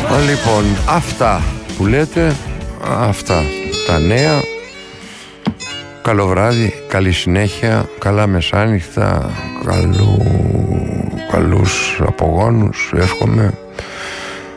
Λοιπόν, αυτά που λέτε, αυτά τα νέα. Καλό βράδυ, καλή συνέχεια, καλά μεσάνυχτα, καλούς απογόνους, εύχομαι.